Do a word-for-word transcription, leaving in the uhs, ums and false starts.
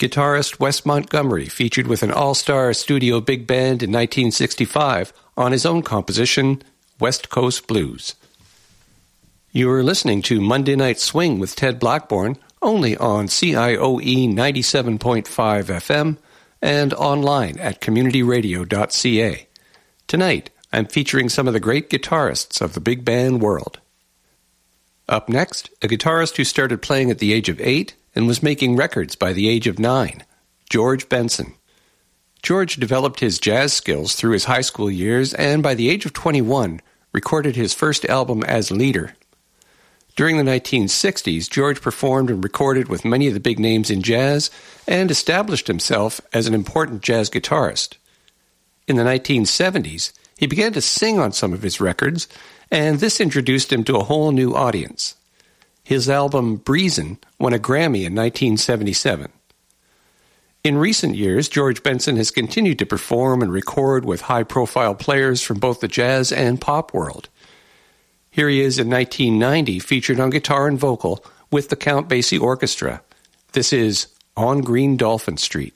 Guitarist Wes Montgomery featured with an all-star studio big band in nineteen sixty-five on his own composition, West Coast Blues. You are listening to Monday Night Swing with Ted Blackburn, only on C I O E ninety-seven point five F M and online at community radio dot c a. Tonight, I'm featuring some of the great guitarists of the big band world. Up next, a guitarist who started playing at the age of eight and was making records by the age of nine, George Benson. George developed his jazz skills through his high school years and by the age of twenty-one, recorded his first album as leader. During the nineteen sixties, George performed and recorded with many of the big names in jazz and established himself as an important jazz guitarist. In the nineteen seventies, he began to sing on some of his records, and this introduced him to a whole new audience. His album, Breezin', won a Grammy in nineteen seventy-seven. In recent years, George Benson has continued to perform and record with high-profile players from both the jazz and pop world. Here he is in nineteen ninety, featured on guitar and vocal with the Count Basie Orchestra. This is On Green Dolphin Street.